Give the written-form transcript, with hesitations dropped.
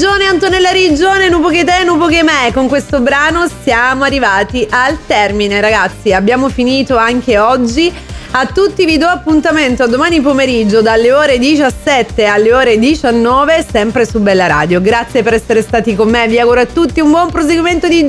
Regione, Antonella Regione, Nupo che te, Nupo che me. Con questo brano siamo arrivati al termine, ragazzi. Abbiamo finito anche oggi. A tutti vi do appuntamento a domani pomeriggio dalle ore 17 alle ore 19, sempre su Bella Radio. Grazie per essere stati con me, vi auguro a tutti un buon proseguimento di